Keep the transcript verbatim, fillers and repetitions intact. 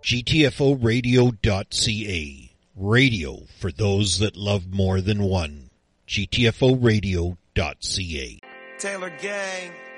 G T F O radio dot C A. Radio for those that love more than one. G T F O radio dot C A. Taylor Gang.